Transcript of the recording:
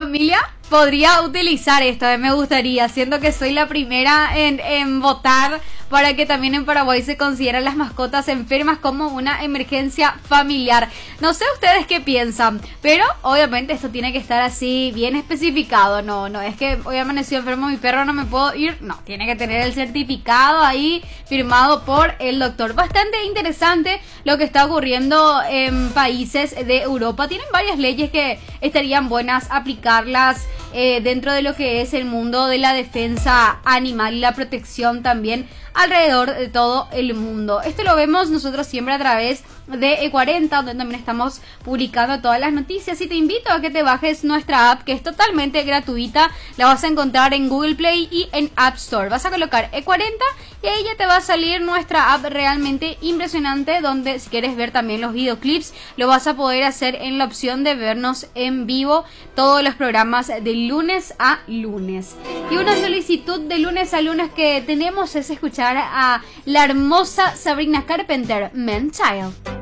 familia podría utilizar esto, me gustaría, siendo que soy la primera en votar para que también en Paraguay se consideren las mascotas enfermas como una emergencia familiar. No sé ustedes qué piensan, pero obviamente esto tiene que estar así bien especificado. No es que hoy amaneció enfermo mi perro, no me puedo ir. No, tiene que tener el certificado ahí firmado por el doctor. Bastante interesante lo que está ocurriendo en países de Europa. Tienen varias leyes que estarían buenas aplicarlas dentro de lo que es el mundo de la defensa animal y la protección también alrededor de todo el mundo. Esto lo vemos nosotros siempre a través de E40, donde también estamos publicando todas las noticias, y te invito a que te bajes nuestra app, que es totalmente gratuita. La vas a encontrar en Google Play y en App Store. Vas a colocar E40 y ahí ya te va a salir nuestra app realmente impresionante, donde si quieres ver también los videoclips, lo vas a poder hacer en la opción de vernos en vivo todos los programas de lunes a lunes. Y una solicitud de lunes a lunes que tenemos es escuchar a la hermosa Sabrina Carpenter, Man Child.